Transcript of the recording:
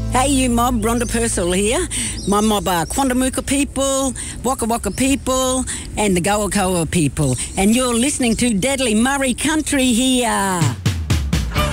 Hey, you mob, Rhonda Purcell here. My mob are Quandamuka people, Waka Waka people, and the Goakoa people. And you're listening to Deadly Murray Country here.